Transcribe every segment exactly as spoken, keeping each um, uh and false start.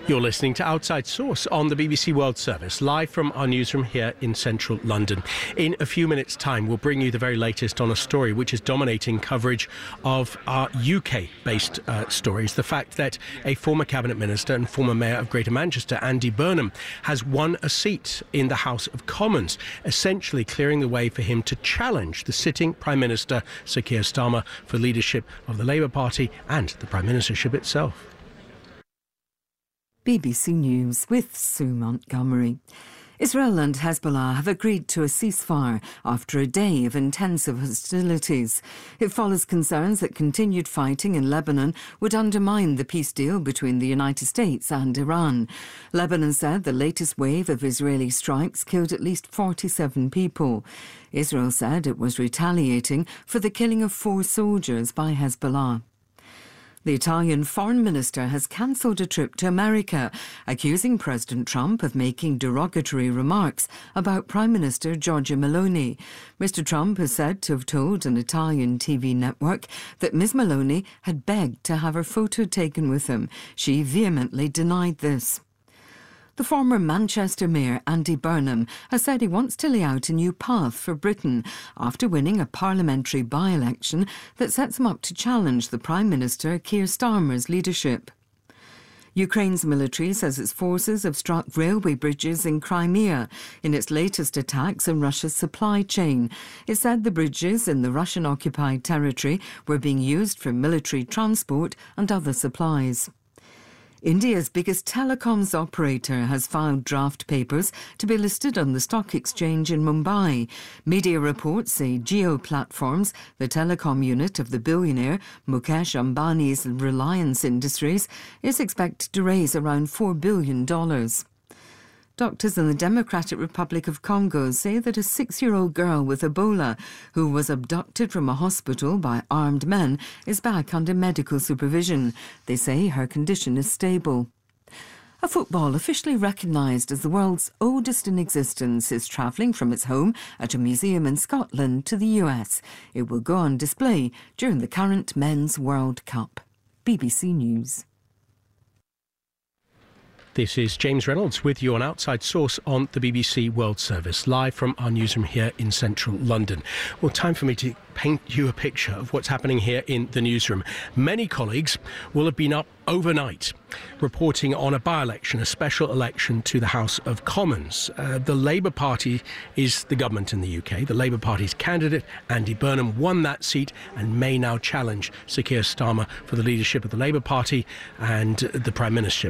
You're listening to Outside Source on the B B C World Service, live from our newsroom here in central London. In a few minutes' time, we'll bring you the very latest on a story which is dominating coverage of our U K-based uh, stories. The fact that a former Cabinet Minister and former Mayor of Greater Manchester, Andy Burnham, has won a seat in the House of Commons, essentially clearing the way for him to challenge the sitting Prime Minister, Sir Keir Starmer, for leadership of the Labour Party and the Prime Ministership itself. B B C News with Sue Montgomery. Israel and Hezbollah have agreed to a ceasefire after a day of intensive hostilities. It follows concerns that continued fighting in Lebanon would undermine the peace deal between the United States and Iran. Lebanon said the latest wave of Israeli strikes killed at least forty-seven people. Israel said it was retaliating for the killing of four soldiers by Hezbollah. The Italian foreign minister has cancelled a trip to America, accusing President Trump of making derogatory remarks about Prime Minister Giorgia Meloni. Mister Trump is said to have told an Italian T V network that Miz Meloni had begged to have her photo taken with him. She vehemently denied this. The former Manchester Mayor, Andy Burnham, has said he wants to lay out a new path for Britain after winning a parliamentary by-election that sets him up to challenge the Prime Minister, Keir Starmer's leadership. Ukraine's military says its forces have struck railway bridges in Crimea in its latest attacks on Russia's supply chain. It said the bridges in the Russian-occupied territory were being used for military transport and other supplies. India's biggest telecoms operator has filed draft papers to be listed on the stock exchange in Mumbai. Media reports say Jio Platforms, the telecom unit of the billionaire Mukesh Ambani's Reliance Industries, is expected to raise around four billion dollars. Doctors in the Democratic Republic of Congo say that a six-year-old girl with Ebola, who was abducted from a hospital by armed men, is back under medical supervision. They say her condition is stable. A football officially recognised as the world's oldest in existence is travelling from its home at a museum in Scotland to the U S. It will go on display during the current Men's World Cup. B B C News. This is James Reynolds with you on Outside Source on the B B C World Service, live from our newsroom here in central London. Well, time for me to paint you a picture of what's happening here in the newsroom. Many colleagues will have been up overnight reporting on a by-election, a special election to the House of Commons. Uh, the Labour Party is the government in the U K. The Labour Party's candidate, Andy Burnham, won that seat and may now challenge Sir Keir Starmer for the leadership of the Labour Party and the Prime Ministership,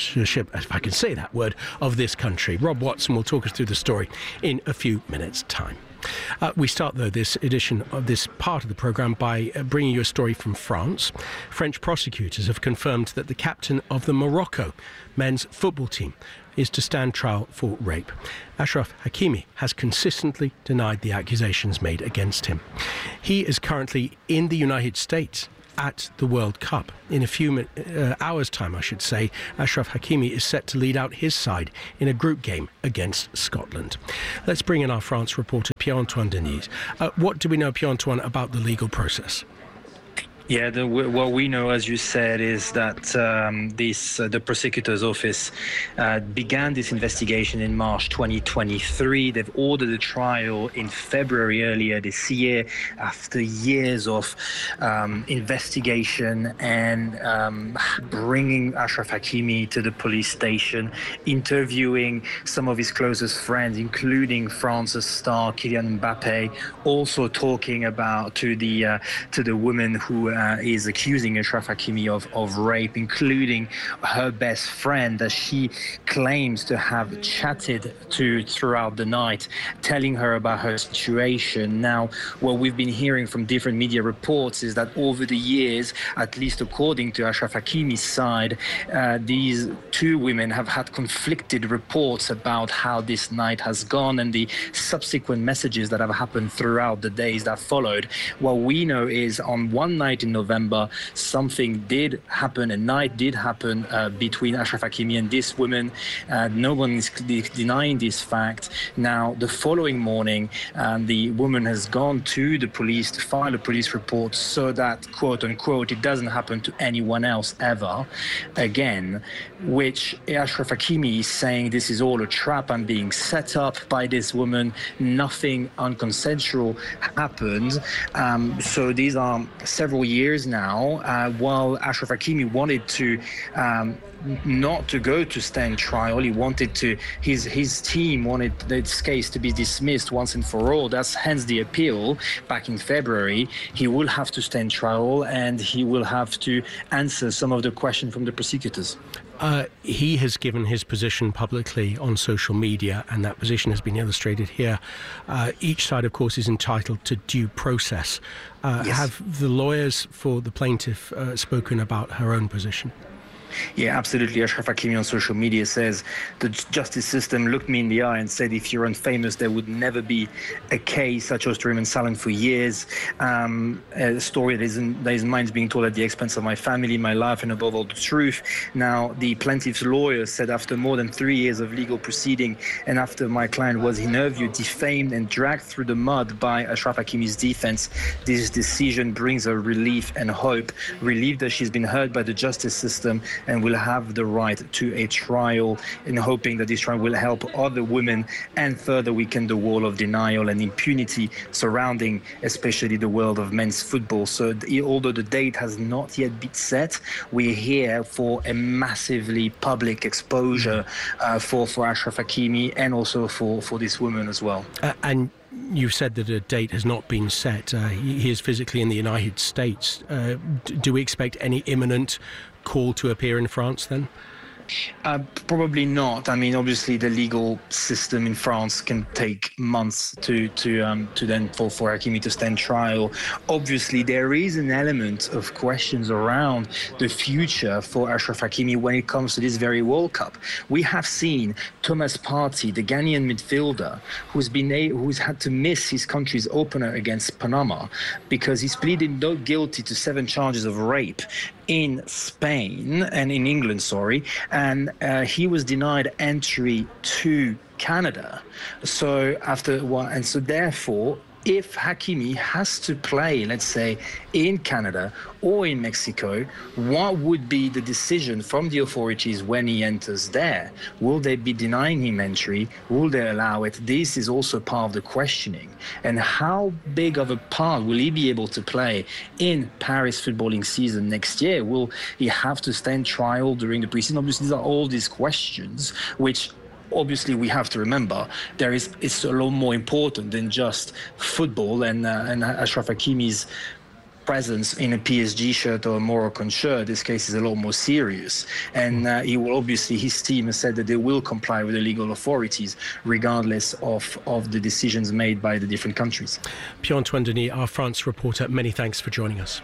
if I can say that word, of this country. Rob Watson will talk us through the story in a few minutes' time. Uh, we start, though, this edition of this part of the programme by uh, bringing you a story from France. French prosecutors have confirmed that the captain of the Morocco men's football team is to stand trial for rape. Achraf Hakimi has consistently denied the accusations made against him. He is currently in the United States at the World Cup. In a few uh, hours' time, I should say, Achraf Hakimi is set to lead out his side in a group game against Scotland. Let's bring in our France reporter, Pierre-Antoine Denis. Uh, what do we know, Pierre-Antoine, about the legal process? Yeah, the, what we know, as you said, is that um, this uh, the prosecutor's office uh, began this investigation in March twenty twenty-three. They've ordered a trial in February earlier this year after years of um, investigation and um, bringing Achraf Hakimi to the police station, interviewing some of his closest friends, including France's star Kylian Mbappe, also talking about to the uh, to the woman who Uh, is accusing Achraf Hakimi of, of rape, including her best friend that she claims to have chatted to throughout the night, telling her about her situation. Now, what we've been hearing from different media reports is that over the years, at least according to Achraf Hakimi's side, uh, these two women have had conflicted reports about how this night has gone and the subsequent messages that have happened throughout the days that followed. What we know is on one night in in November, something did happen, a night did happen uh, between Achraf Hakimi and this woman. Uh, no one is denying this fact. Now, the following morning, um, the woman has gone to the police to file a police report so that, quote unquote, it doesn't happen to anyone else ever again, which Achraf Hakimi is saying this is all a trap. I'm being set up by this woman. Nothing unconsensual happened. Um, so these are several years now, uh, while Achraf Hakimi wanted to um, not to go to stand trial. He wanted to, his his team wanted this case to be dismissed once and for all. That's hence the appeal back in February. He will have to stand trial, and he will have to answer some of the questions from the prosecutors. Uh, he has given his position publicly on social media, and that position has been illustrated here. Uh, each side, of course, is entitled to due process. Uh, yes. Have the lawyers for the plaintiff uh, spoken about her own position? Yeah, absolutely. Achraf Hakimi on social media says the justice system looked me in the eye and said, if you're unfamous, there would never be a case. I chose to remain silent for years. Um, a story that isn't, that isn't mine is being told at the expense of my family, my life, and above all, the truth. Now, the plaintiff's lawyer said after more than three years of legal proceeding, and after my client was, in her view, defamed and dragged through the mud by Achraf Hakimi's defense, this decision brings her relief and hope. Relief that she's been heard by the justice system and will have the right to a trial, and hoping that this trial will help other women and further weaken the wall of denial and impunity surrounding especially the world of men's football. So the, although the date has not yet been set, we're here for a massively public exposure uh, for, for Achraf Hakimi and also for, for this woman as well. Uh, and you've said that a date has not been set. Uh, he, he is physically in the United States. Uh, do we expect any imminent call to appear in France then? Uh, probably not. I mean, obviously, the legal system in France can take months to to um, to then for, for Hakimi to stand trial. Obviously, there is an element of questions around the future for Achraf Hakimi when it comes to this very World Cup. We have seen Thomas Partey, the Ghanaian midfielder, who's been a, who's had to miss his country's opener against Panama because he's pleaded not guilty to seven charges of rape in Spain and in England, sorry, and uh, he was denied entry to Canada. So after one, and so therefore, if Hakimi has to play, let's say, in Canada or in Mexico, what would be the decision from the authorities when he enters there? Will they be denying him entry? Will they allow it? This is also part of the questioning. And how big of a part will he be able to play in Paris footballing season next year? Will he have to stand trial during the preseason? Obviously, these are all these questions which obviously we have to remember there is it's a lot more important than just football, and uh, and Achraf Hakimi's presence in a P S G shirt or a Moroccan shirt. This case is a lot more serious, and uh, he will obviously, his team has said that they will comply with the legal authorities regardless of of the decisions made by the different countries. Pierre-Antoine Denis, our France reporter, many thanks for joining us.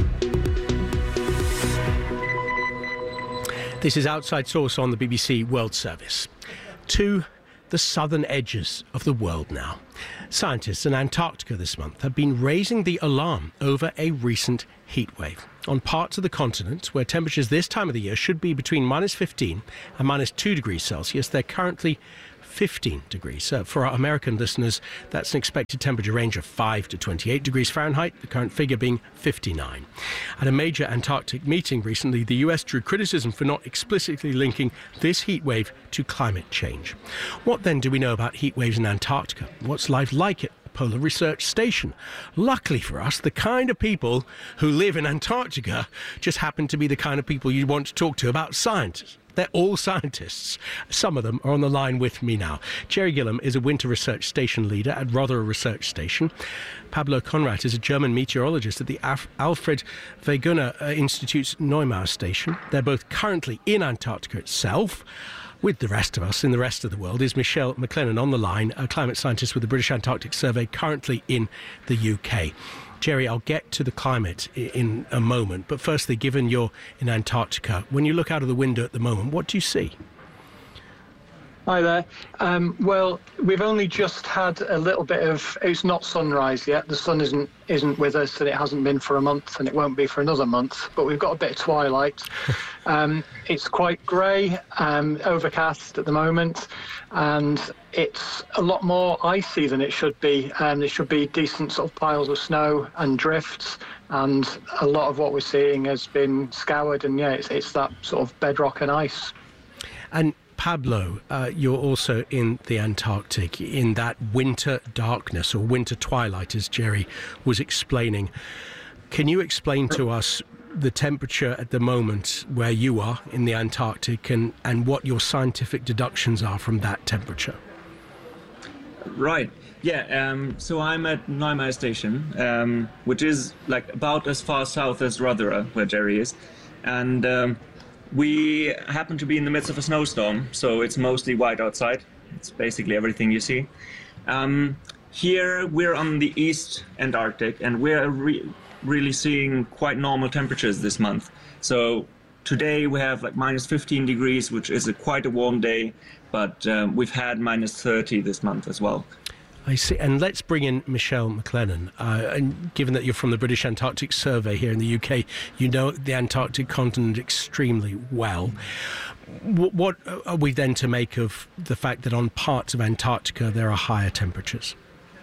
This is Outside Source on the B B C World Service. To the southern edges of the world now. Scientists in Antarctica this month have been raising the alarm over a recent heat wave. On parts of the continent where temperatures this time of the year should be between minus fifteen and minus two degrees Celsius, they're currently fifteen degrees. Uh, for our American listeners, that's an expected temperature range of five to twenty-eight degrees Fahrenheit, the current figure being fifty-nine. At a major Antarctic meeting recently, the U S drew criticism for not explicitly linking this heat wave to climate change. What then do we know about heat waves in Antarctica? What's life like at the Polar Research Station? Luckily for us, the kind of people who live in Antarctica just happen to be the kind of people you want to talk to about science. They're all scientists. Some of them are on the line with me now. Jerry Gillam is a winter research station leader at Rothera Research Station. Pablo Konrad is a German meteorologist at the Af- Alfred Wegener uh, Institute's Neumayer Station. They're both currently in Antarctica itself. With the rest of us in the rest of the world is Michelle McLennan on the line, a climate scientist with the British Antarctic Survey, currently in the U K. Jerry, I'll get to the climate in a moment, but firstly, given you're in Antarctica, when you look out of the window at the moment, what do you see? Hi there. Um, well, we've only just had a little bit of, it's not sunrise yet. The sun isn't isn't with us, and it hasn't been for a month, and it won't be for another month. But we've got a bit of twilight. um, it's quite grey, um, overcast at the moment, and it's a lot more icy than it should be. And there should be decent sort of piles of snow and drifts, and a lot of what we're seeing has been scoured, and yeah, it's, it's that sort of bedrock and ice. And Pablo, uh, you're also in the Antarctic, in that winter darkness or winter twilight, as Jerry was explaining. Can you explain to us the temperature at the moment where you are in the Antarctic, and, and what your scientific deductions are from that temperature? Right. Yeah. Um, so I'm at Neumayer Station, um, which is like about as far south as Rothera, where Jerry is, and um, we happen to be in the midst of a snowstorm, so it's mostly white outside. It's basically everything you see. Um, here we're on the East Antarctic, and we're re really seeing quite normal temperatures this month. So today we have like minus fifteen degrees, which is a quite a warm day, but um, we've had minus thirty this month as well. I see. And let's bring in Michelle McLennan. Uh, and given that you're from the British Antarctic Survey here in the U K, you know the Antarctic continent extremely well. W what are we then to make of the fact that on parts of Antarctica there are higher temperatures?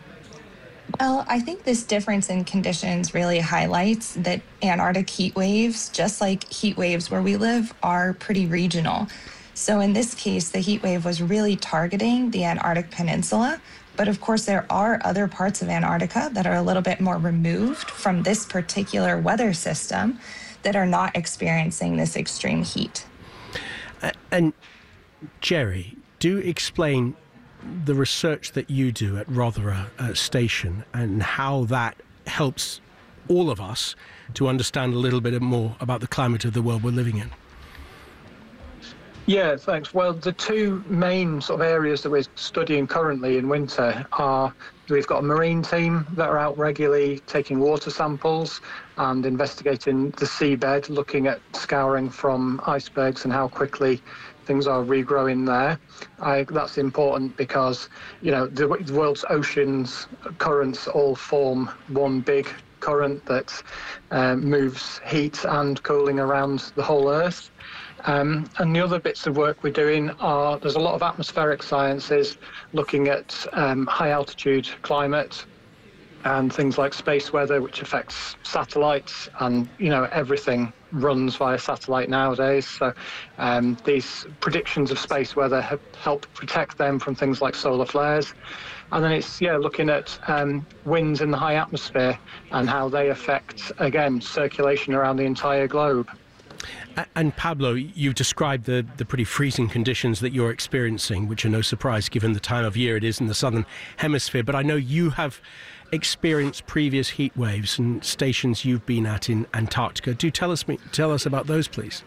Well, I think this difference in conditions really highlights that Antarctic heat waves, just like heat waves where we live, are pretty regional. So in this case, the heat wave was really targeting the Antarctic Peninsula. But of course, there are other parts of Antarctica that are a little bit more removed from this particular weather system that are not experiencing this extreme heat. Uh, and Jerry, do explain the research that you do at Rothera uh, Station and how that helps all of us to understand a little bit more about the climate of the world we're living in. Yeah, thanks. Well, the two main sort of areas that we're studying currently in winter are, we've got a marine team that are out regularly taking water samples and investigating the seabed, looking at scouring from icebergs and how quickly things are regrowing there. I, that's important because, you know, the, the world's oceans currents all form one big current that uh, moves heat and cooling around the whole Earth. Um, and the other bits of work we're doing are, there's a lot of atmospheric sciences looking at um, high altitude climate and things like space weather, which affects satellites, and, you know, everything runs via satellite nowadays. So um, these predictions of space weather have helped protect them from things like solar flares. And then it's, yeah, looking at um, winds in the high atmosphere and how they affect, again, circulation around the entire globe. And Pablo, you've described the, the pretty freezing conditions that you're experiencing, which are no surprise given the time of year it is in the southern hemisphere. But I know you have experienced previous heat waves and stations you've been at in Antarctica. Do tell us, tell us about those, please.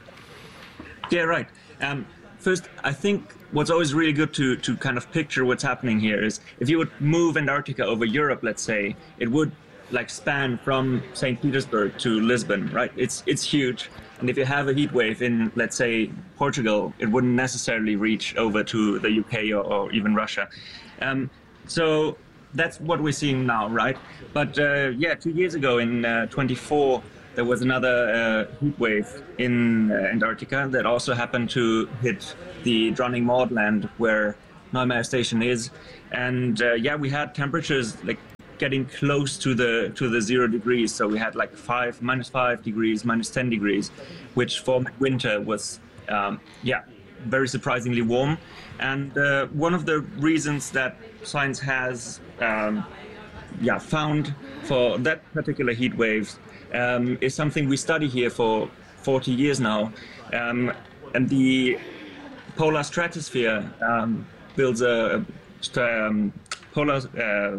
Yeah, right. Um, first, I think what's always really good to, to kind of picture what's happening here is if you would move Antarctica over Europe, let's say, it would like span from Saint Petersburg to Lisbon, right? It's, it's huge. And if you have a heat wave in, let's say, Portugal, it wouldn't necessarily reach over to the U K or, or even Russia. Um, so that's what we're seeing now, right? But uh, yeah, two years ago in uh, twenty-four, there was another uh, heat wave in uh, Antarctica that also happened to hit the Dronning Maudland, where Neumayer Station is. And uh, yeah, we had temperatures like getting close to the to the zero degrees. So we had like five, minus five degrees, minus ten degrees, which for winter was, um, yeah, very surprisingly warm. And uh, one of the reasons that science has, um, yeah, found for that particular heat waves um, is something we study here for forty years now. Um, and the polar stratosphere um, builds a, a um, polar uh,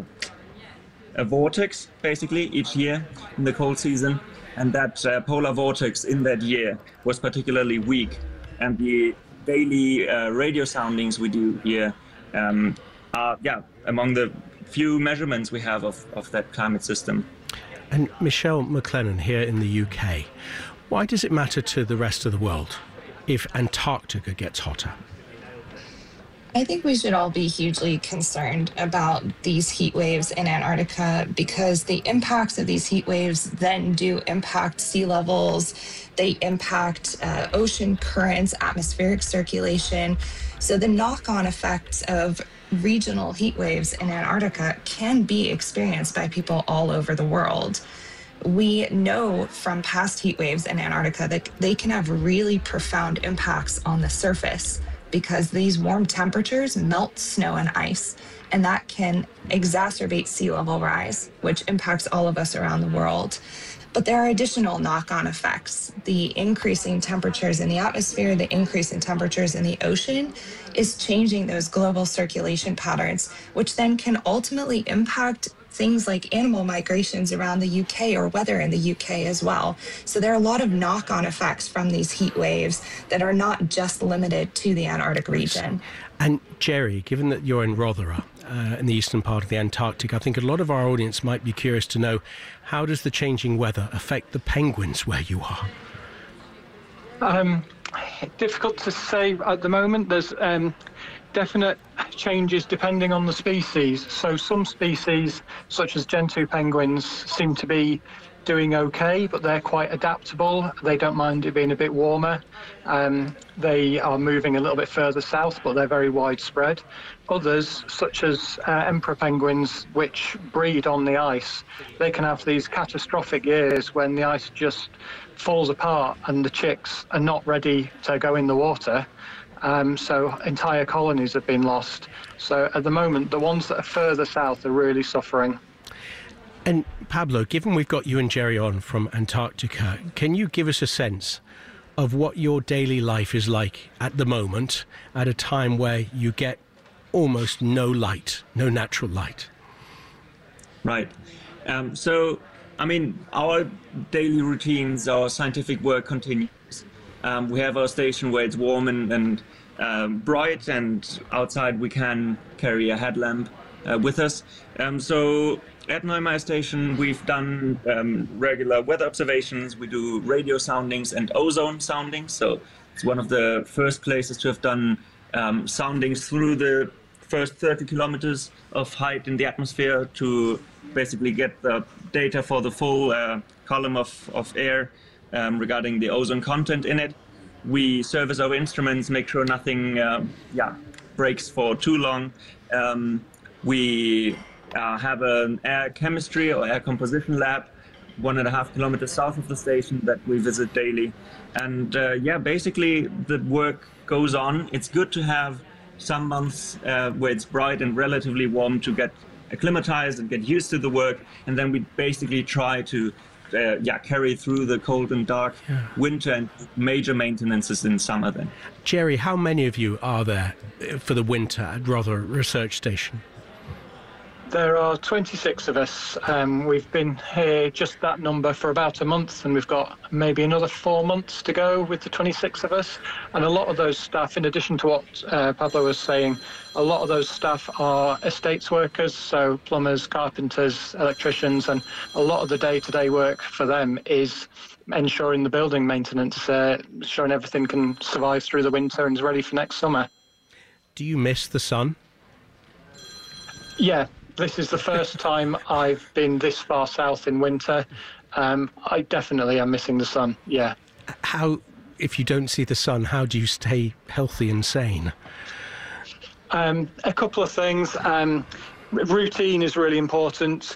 a vortex basically each year in the cold season, and that uh, polar vortex in that year was particularly weak, and the daily uh, radio soundings we do here um, are yeah among the few measurements we have of, of that climate system. And Michelle McLennan here in the U K, why does it matter to the rest of the world if Antarctica gets hotter? I think we should all be hugely concerned about these heat waves in Antarctica because the impacts of these heat waves then do impact sea levels. They impact uh, ocean currents, atmospheric circulation. So the knock-on effects of regional heat waves in Antarctica can be experienced by people all over the world. We know from past heat waves in Antarctica that they can have really profound impacts on the surface because these warm temperatures melt snow and ice, and that can exacerbate sea level rise, which impacts all of us around the world. But there are additional knock-on effects. The increasing temperatures in the atmosphere, the increase in temperatures in the ocean is changing those global circulation patterns, which then can ultimately impact things like animal migrations around the U K or weather in the U K as well. So there are a lot of knock-on effects from these heat waves that are not just limited to the Antarctic region. And Jerry, given that you're in Rothera, uh, in the eastern part of the Antarctic, I think a lot of our audience might be curious to know, how does the changing weather affect the penguins where you are? Um, difficult to say at the moment. There's um, definite changes depending on the species. So some species, such as Gentoo penguins, seem to be doing okay, but they're quite adaptable. They don't mind it being a bit warmer. Um, they are moving a little bit further south, but they're very widespread. Others, such as uh, emperor penguins, which breed on the ice, they can have these catastrophic years when the ice just falls apart and the chicks are not ready to go in the water. Um, so entire colonies have been lost. So at the moment, the ones that are further south are really suffering. And Pablo, given we've got you and Jerry on from Antarctica, can you give us a sense of what your daily life is like at the moment, at a time where you get almost no light, no natural light? Right. Um, so, I mean, our daily routines, our scientific work continues. Um, we have our station where it's warm and, and um, bright, and outside we can carry a headlamp uh, with us. Um, so at Neumayer Station, we've done um, regular weather observations. We do radio soundings and ozone soundings. So it's one of the first places to have done um, soundings through the first thirty kilometers of height in the atmosphere to basically get the data for the full uh, column of, of air um, regarding the ozone content in it. We service our instruments, make sure nothing uh, yeah, breaks for too long. Um, we uh, have an air chemistry or air composition lab one and a half kilometers south of the station that we visit daily. And uh, yeah, basically the work goes on. It's good to have some months uh, where it's bright and relatively warm to get acclimatized and get used to the work, and then we basically try to uh, yeah carry through the cold and dark yeah. winter and major maintenances in summer then. Jerry, how many of you are there for the winter at Rothera Research Station? There are twenty-six of us. Um, we've been here just that number for about a month, and we've got maybe another four months to go with the twenty-six of us. And a lot of those staff, in addition to what uh, Pablo was saying, a lot of those staff are estates workers, so plumbers, carpenters, electricians, and a lot of the day-to-day work for them is ensuring the building maintenance, uh, ensuring everything can survive through the winter and is ready for next summer. Do you miss the sun? Yeah. This is the first time I've been this far south in winter. Um, I definitely am missing the sun, yeah. How, if you don't see the sun, how do you stay healthy and sane? Um, a couple of things. Um, routine is really important.